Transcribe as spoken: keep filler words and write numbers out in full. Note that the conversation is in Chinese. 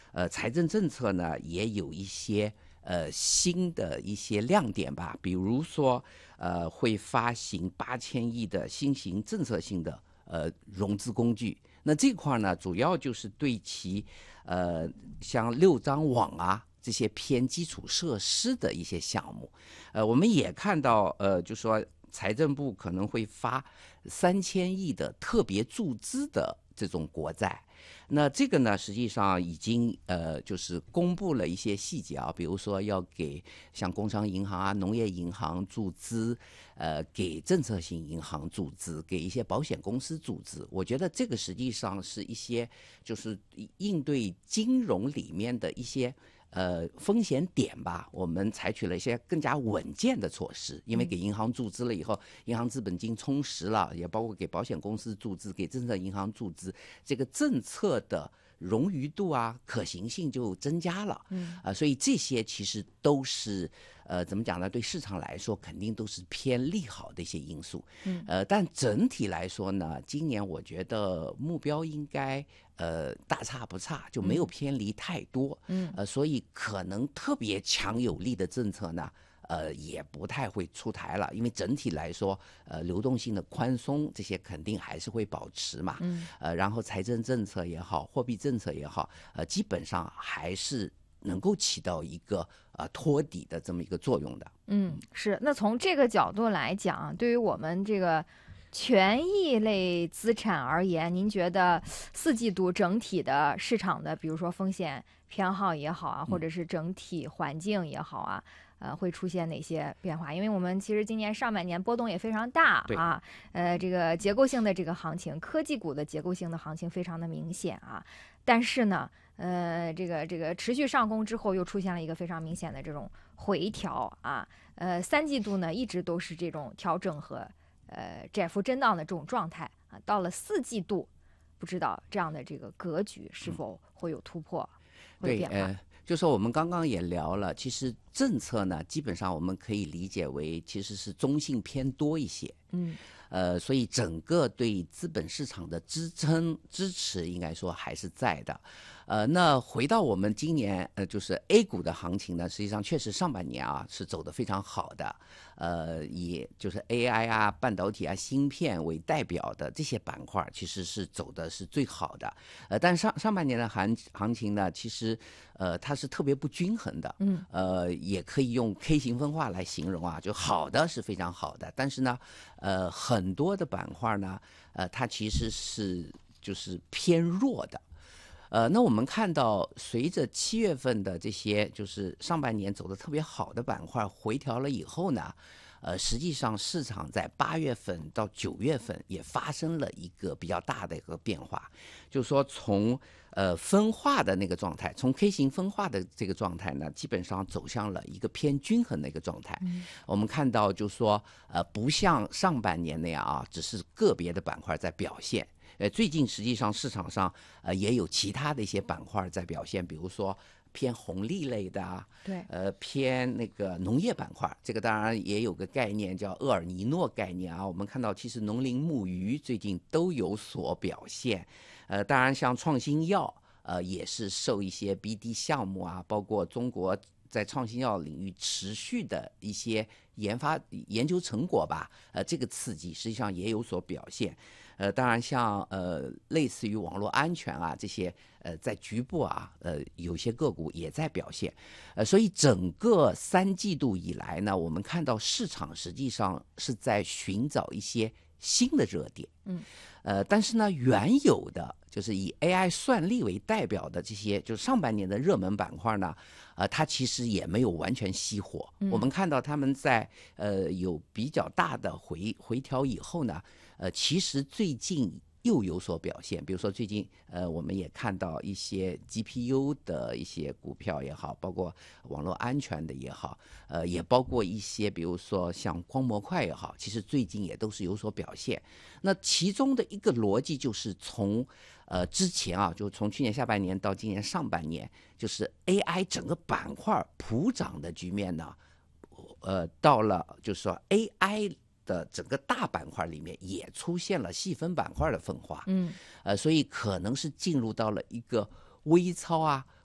呃，财政政策呢也有一些呃新的一些亮点吧，比如说呃会发行八千亿的新型政策性的呃融资工具。那这块呢，主要就是对其呃像六张网啊这些偏基础设施的一些项目，呃，我们也看到呃，就说财政部可能会发三千亿的特别注资的这种国债。那这个呢，实际上已经呃，就是公布了一些细节啊，比如说要给像工商银行啊、农业银行注资，呃，给政策性银行注资，给一些保险公司注资。我觉得这个实际上是一些就是应对金融里面的一些呃风险点吧，我们采取了一些更加稳健的措施，因为给银行注资了以后，银行资本金充实了，也包括给保险公司注资，给政策银行注资，这个政策的冗余度啊、可行性就增加了。嗯，啊、呃，所以这些其实都是呃怎么讲呢？对市场来说，肯定都是偏利好的一些因素。嗯，呃，但整体来说呢，今年我觉得目标应该呃大差不差，就没有偏离太多。嗯，呃，所以可能特别强有力的政策呢。呃，也不太会出台了，因为整体来说，呃，流动性的宽松这些肯定还是会保持嘛，嗯，呃，然后财政政策也好，货币政策也好，呃，基本上还是能够起到一个呃托底的这么一个作用的。 嗯，是。那从这个角度来讲，对于我们这个权益类资产而言，您觉得四季度整体的市场的，比如说风险偏好也好啊，或者是整体环境也好啊，呃，会出现哪些变化？因为我们其实今年上半年波动也非常大啊，呃，这个结构性的这个行情，科技股的结构性的行情非常的明显啊。但是呢，呃，这个这个持续上攻之后，又出现了一个非常明显的这种回调啊。呃，三季度呢一直都是这种调整和呃窄幅震荡的这种状态啊。到了四季度，不知道这样的这个格局是否会有突破，嗯、会有变化？ 对，呃就说我们刚刚也聊了，其实政策呢，基本上我们可以理解为其实是中性偏多一些。嗯，呃，所以整个对资本市场的支撑支持，应该说还是在的。呃，那回到我们今年，呃，就是 A 股的行情呢，实际上确实上半年啊是走得非常好的。呃，以就是 A I 啊、半导体啊、芯片为代表的这些板块，其实是走的是最好的。呃，但上上半年的行行情呢，其实呃它是特别不均衡的。嗯，呃，也可以用 K 型分化来形容啊，就好的是非常好的，但是呢，呃，很多的板块呢，呃，它其实是就是偏弱的。呃，那我们看到，随着七月份的这些就是上半年走得特别好的板块回调了以后呢，呃，实际上市场在八月份到九月份也发生了一个比较大的一个变化，就是说从呃分化的那个状态，从 K 型分化的这个状态呢，基本上走向了一个偏均衡的一个状态。嗯、我们看到，就是说呃，不像上半年那样啊，只是个别的板块在表现。呃，最近实际上市场上呃也有其他的一些板块在表现，比如说偏红利类的啊， 对， 呃偏那个农业板块，这个当然也有个概念叫厄尔尼诺概念啊。我们看到其实农林牧渔最近都有所表现，呃，当然像创新药，呃也是受一些 B D 项目啊，包括中国在创新药领域持续的一些研发研究成果吧，呃，这个刺激实际上也有所表现。呃，当然像呃类似于网络安全啊这些，呃，在局部啊，呃，有些个股也在表现，呃，所以整个三季度以来呢，我们看到市场实际上是在寻找一些新的热点，嗯，呃，但是呢，原有的就是以 A I 算力为代表的这些，就是上半年的热门板块呢，呃，它其实也没有完全熄火。嗯、我们看到他们在呃有比较大的回回调以后呢。呃，其实最近又有所表现，比如说最近呃，我们也看到一些 G P U 的一些股票也好，包括网络安全的也好，呃，也包括一些比如说像光模块也好，其实最近也都是有所表现。那其中的一个逻辑就是从呃之前啊，就从去年下半年到今年上半年，就是 A I 整个板块普涨的局面呢，呃，到了就是说 A I。的整个大板块里面也出现了细分板块的分化，嗯，呃，所以可能是进入到了一个微操啊，